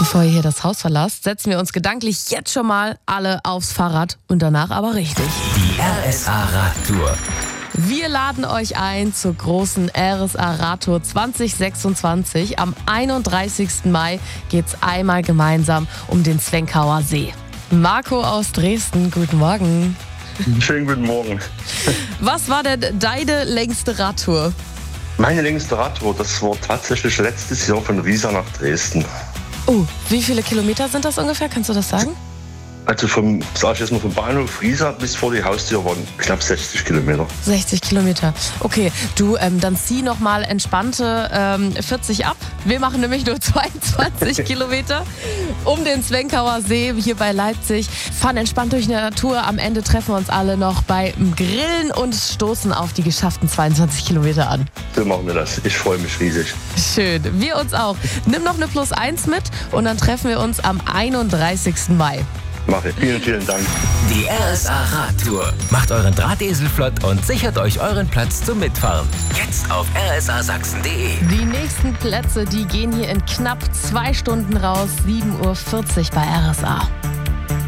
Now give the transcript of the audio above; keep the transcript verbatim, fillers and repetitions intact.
Bevor ihr hier das Haus verlasst, setzen wir uns gedanklich jetzt schon mal alle aufs Fahrrad und danach aber richtig. Die R S A Radtour. Wir laden euch ein zur großen R S A Radtour zwanzig sechsundzwanzig. Am einunddreißigsten Mai geht's einmal gemeinsam um den Zwenkauer See. Marco aus Dresden, guten Morgen. Schönen guten Morgen. Was war denn deine längste Radtour? Meine längste Radtour, das war tatsächlich letztes Jahr von Riesa nach Dresden. Oh, wie viele Kilometer sind das ungefähr? Kannst du das sagen? Also vom, sag ich jetzt mal, vom Bahnhof Riesa bis vor die Haustür waren knapp sechzig Kilometer. sechzig Kilometer. Okay, du, ähm, dann zieh nochmal entspannte ähm, vierzig ab. Wir machen nämlich nur zweiundzwanzig Kilometer um den Zwenkauer See hier bei Leipzig. Fahren entspannt durch die Natur. Am Ende treffen wir uns alle noch beim Grillen und stoßen auf die geschafften zweiundzwanzig Kilometer an. So machen wir das. Ich freue mich riesig. Schön, wir uns auch. Nimm noch eine Plus eins mit und dann treffen wir uns am einunddreißigsten Mai. Mache ich. Vielen, vielen Dank. Die R S A Radtour. Macht euren Drahtesel flott und sichert euch euren Platz zum Mitfahren. Jetzt auf r s a sachsen punkt d e. Die nächsten Plätze, die gehen hier in knapp zwei Stunden raus. sieben Uhr vierzig bei R S A.